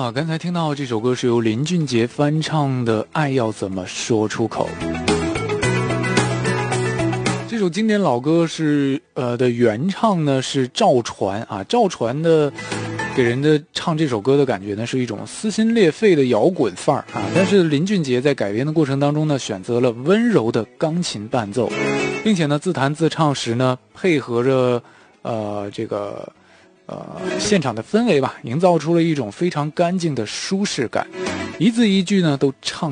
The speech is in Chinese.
啊，刚才听到这首歌是由林俊杰翻唱的《爱要怎么说出口》。这首经典老歌是的原唱呢是赵传啊，赵传的给人的唱这首歌的感觉呢是一种撕心裂肺的摇滚范儿啊，但是林俊杰在改编的过程当中呢选择了温柔的钢琴伴奏，并且呢自弹自唱时呢配合着现场的氛围吧，营造出了一种非常干净的舒适感，一字一句呢都唱